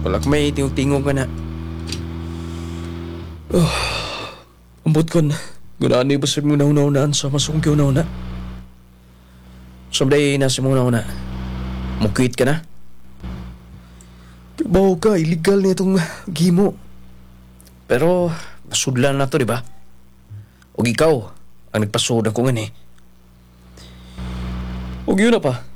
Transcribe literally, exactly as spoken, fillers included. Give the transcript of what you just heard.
Wala ka may tingog-tingog ka na. Oh, ambot ko na. Gunaan ba sa mong nauna-unaan sa masukong kiyo nauna? Someday nasa mong nauna. Mugkit ka na? Bawo ka, illegal na itong gimo. Pero, masudlan na to, di ba? O ikaw, ang nagpasud ako nga ni. O yun na pa,